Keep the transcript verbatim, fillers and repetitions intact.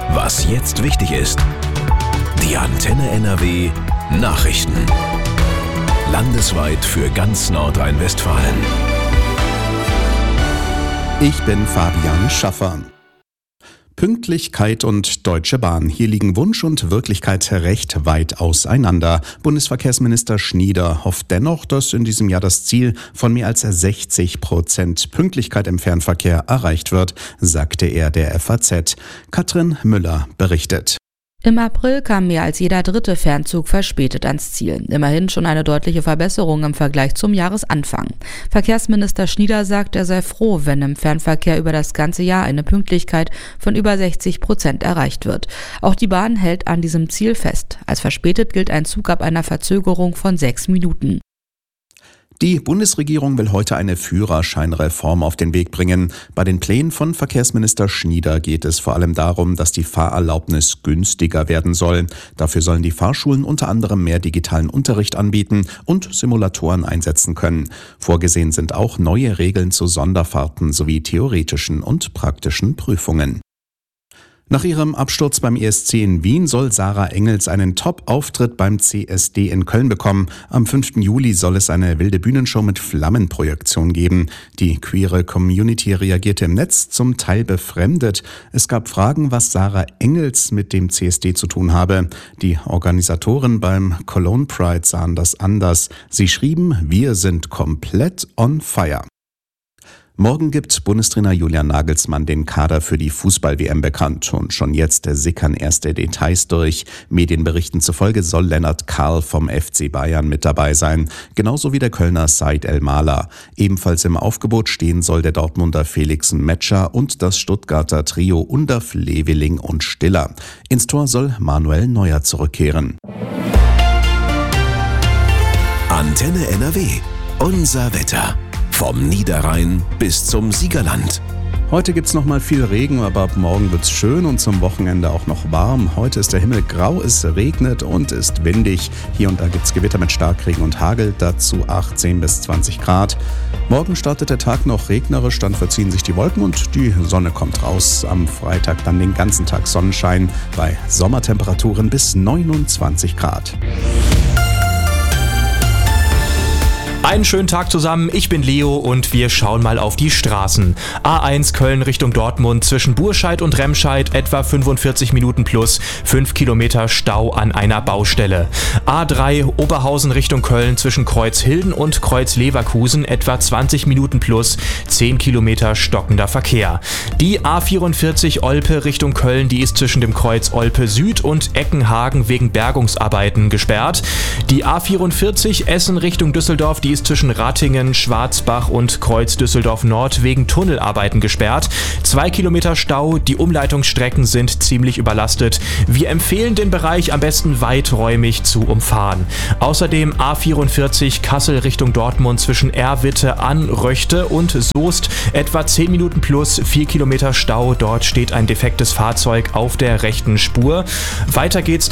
Was jetzt wichtig ist. Die Antenne N R W Nachrichten. Landesweit für ganz Nordrhein-Westfalen. Ich bin Fabian Schaffer. Pünktlichkeit und Deutsche Bahn. Hier liegen Wunsch und Wirklichkeit recht weit auseinander. Bundesverkehrsminister Schnieder hofft dennoch, dass in diesem Jahr das Ziel von mehr als sechzig Prozent Pünktlichkeit im Fernverkehr erreicht wird, sagte er der F A Z. Katrin Müller berichtet. Im April kam mehr als jeder dritte Fernzug verspätet ans Ziel. Immerhin schon eine deutliche Verbesserung im Vergleich zum Jahresanfang. Verkehrsminister Schnieder sagt, er sei froh, wenn im Fernverkehr über das ganze Jahr eine Pünktlichkeit von über sechzig Prozent erreicht wird. Auch die Bahn hält an diesem Ziel fest. Als verspätet gilt ein Zug ab einer Verzögerung von sechs Minuten. Die Bundesregierung will heute eine Führerscheinreform auf den Weg bringen. Bei den Plänen von Verkehrsminister Schnieder geht es vor allem darum, dass die Fahrerlaubnis günstiger werden soll. Dafür sollen die Fahrschulen unter anderem mehr digitalen Unterricht anbieten und Simulatoren einsetzen können. Vorgesehen sind auch neue Regeln zu Sonderfahrten sowie theoretischen und praktischen Prüfungen. Nach ihrem Absturz beim E S C in Wien soll Sarah Engels einen Top-Auftritt beim C S D in Köln bekommen. Am fünften Juli soll es eine wilde Bühnenshow mit Flammenprojektion geben. Die queere Community reagierte im Netz zum Teil befremdet. Es gab Fragen, was Sarah Engels mit dem C S D zu tun habe. Die Organisatoren beim Cologne Pride sahen das anders. Sie schrieben, wir sind komplett on fire. Morgen gibt Bundestrainer Julian Nagelsmann den Kader für die Fußball-W M bekannt und schon jetzt sickern erste Details durch. Medienberichten zufolge soll Lennart Karl vom F C Bayern mit dabei sein, genauso wie der Kölner Said El-Mala. Ebenfalls im Aufgebot stehen soll der Dortmunder Felix Metscher und das Stuttgarter Trio Undav, Leveling und Stiller. Ins Tor soll Manuel Neuer zurückkehren. Antenne N R W. Unser Wetter. Vom Niederrhein bis zum Siegerland. Heute gibt's noch mal viel Regen, aber ab morgen wird's schön und zum Wochenende auch noch warm. Heute ist der Himmel grau, es regnet und ist windig. Hier und da gibt's Gewitter mit Starkregen und Hagel, dazu achtzehn bis zwanzig Grad. Morgen startet der Tag noch regnerisch, dann verziehen sich die Wolken und die Sonne kommt raus. Am Freitag dann den ganzen Tag Sonnenschein bei Sommertemperaturen bis neunundzwanzig Grad. Einen schönen Tag zusammen, ich bin Leo und wir schauen mal auf die Straßen. A eins Köln Richtung Dortmund zwischen Burscheid und Remscheid etwa fünfundvierzig Minuten plus fünf Kilometer Stau an einer Baustelle. A drei Oberhausen Richtung Köln zwischen Kreuzhilden und Kreuzleverkusen etwa zwanzig Minuten plus zehn Kilometer stockender Verkehr. Die A vierundvierzig Olpe Richtung Köln, die ist zwischen dem Kreuz Olpe Süd und Eckenhagen wegen Bergungsarbeiten gesperrt. Die A vierundvierzig Essen Richtung Düsseldorf, die ist zwischen Ratingen, Schwarzbach und Kreuz Düsseldorf Nord wegen Tunnelarbeiten gesperrt. Zwei Kilometer Stau, die Umleitungsstrecken sind ziemlich überlastet. Wir empfehlen den Bereich am besten weiträumig zu umfahren. Außerdem A vierundvierzig Kassel Richtung Dortmund zwischen Erwitte an Röchte und Soest etwa zehn Minuten plus vier Kilometer Stau. Dort steht ein defektes Fahrzeug auf der rechten Spur. Weiter geht's